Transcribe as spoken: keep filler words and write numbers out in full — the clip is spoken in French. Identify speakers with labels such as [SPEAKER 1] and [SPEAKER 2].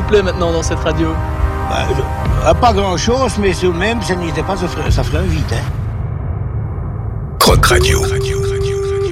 [SPEAKER 1] plaît maintenant dans cette radio?
[SPEAKER 2] Bah, euh, pas grand-chose, mais tout de même, ça n'était pas, ça ferait, ça ferait un vide. Hein.
[SPEAKER 3] Croc Radio. Radio.